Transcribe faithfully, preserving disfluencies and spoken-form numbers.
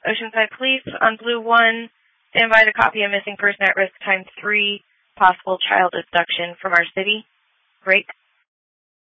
Oceanside Police on Blue one. Stand by to copy a missing person at risk times three. Possible child abduction from our city. Break.